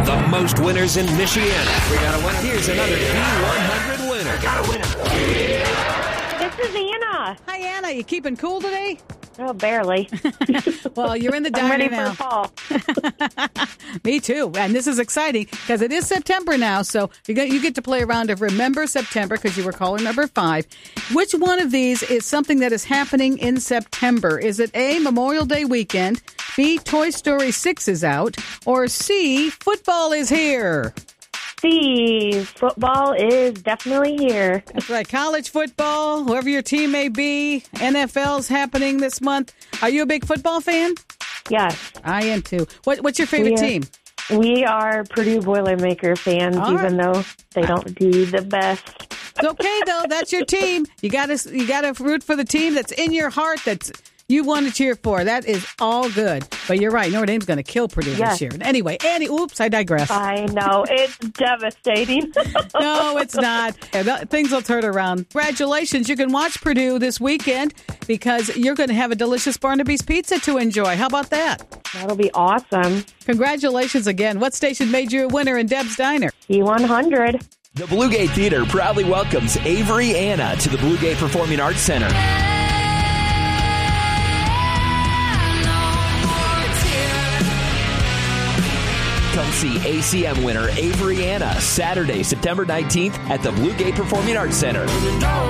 the most winners in Michiana. We got a winner. Here's another B100 winner. Got a winner. This is Anna. Hi, Anna. You keeping cool today? Oh, barely. Well, you're in the I'm diner ready now. for fall. Me too. And this is exciting because it is September now. So you get to play a round of Remember September because you were caller number 5. Which one of these is something that is happening in September? Is it A, Memorial Day weekend, B, Toy Story 6 is out, or C, football is here? See, football is definitely here. That's right. College football, whoever your team may be, NFL's happening this month. Are you a big football fan? Yes. I am too. What's your favorite team? We are Purdue Boilermaker fans, even though they don't do the best. It's okay, though. That's your team. You gotta root for the team that's in your heart, that's you want to cheer for. That is all good. But you're right. Notre Dame's going to kill Purdue this year. Anyway, Annie, oops, I digress. I know. It's devastating. No, it's not. Things will turn around. Congratulations. You can watch Purdue this weekend because you're going to have a delicious Barnaby's pizza to enjoy. How about that? That'll be awesome. Congratulations again. What station made you a winner in Deb's Diner? E100. The Blue Gate Theater proudly welcomes Avery Anna to the Blue Gate Performing Arts Center. Come see ACM winner Avery Anna Saturday, September 19th at the Blue Gate Performing Arts Center.